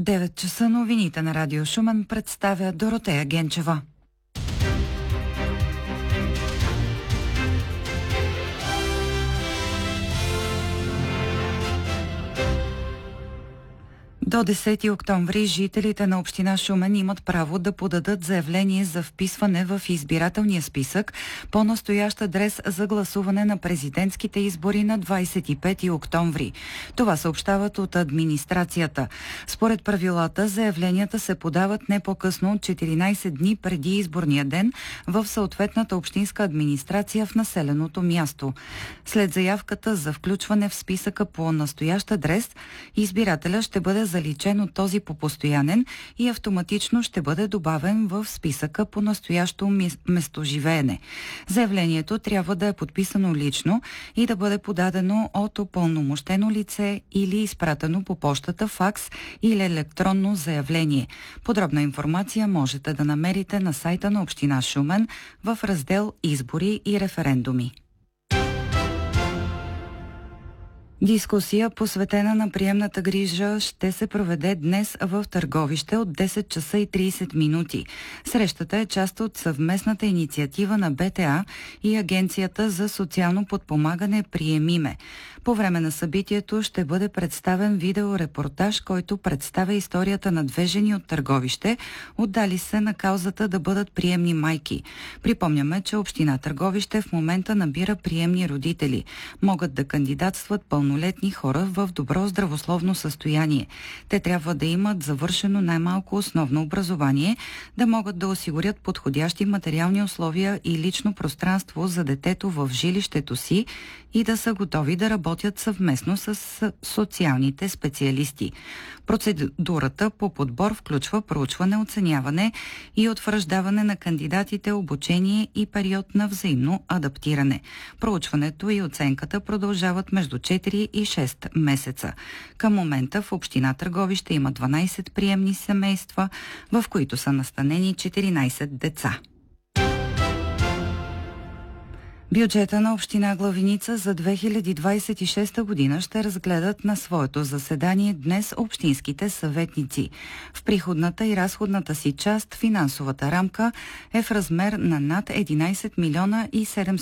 9 часа новините на Радио Шумен представя Доротея Генчева. До 10 октомври жителите на община Шумен имат право да подадат заявление за вписване в избирателния списък по настоящ адрес за гласуване на президентските избори на 25 октомври. Това съобщават от администрацията. Според правилата, заявленията се подават не по-късно от 14 дни преди изборния ден в съответната общинска администрация в населеното място. След заявката за включване в списъка по настоящ адрес, избирателя ще бъде заличен от този по постоянен и автоматично ще бъде добавен в списъка по настоящо местоживеене. Заявлението трябва да е подписано лично и да бъде подадено от упълномощено лице или изпратено по пощата, факс или електронно заявление. Подробна информация можете да намерите на сайта на община Шумен в раздел Избори и референдуми. Дискусия, посветена на приемната грижа, ще се проведе днес в Търговище от 10 часа и 30 минути. Срещата е част от съвместната инициатива на БТА и Агенцията за социално подпомагане Приемиме. По време на събитието ще бъде представен видеорепортаж, който представя историята на две жени от Търговище, отдали се на каузата да бъдат приемни майки. Припомняме, че община Търговище в момента набира приемни родители. Могат да кандидатстват пълнолетни хора в добро здравословно състояние. Те трябва да имат завършено най-малко основно образование, да могат да осигурят подходящи материални условия и лично пространство за детето в жилището си и да са готови да работят съвместно с социалните специалисти. Процедурата по подбор включва проучване, оценяване и утвърждаване на кандидатите, обучение и период на взаимно адаптиране. Проучването и оценката продължават между 4 и 6 месеца. Към момента в община Търговище има 12 приемни семейства, в които са настанени 14 деца. Бюджета на община Главиница за 2026 година ще разгледат на своето заседание днес общинските съветници. В приходната и разходната си част финансовата рамка е в размер на над 11 милиона и 700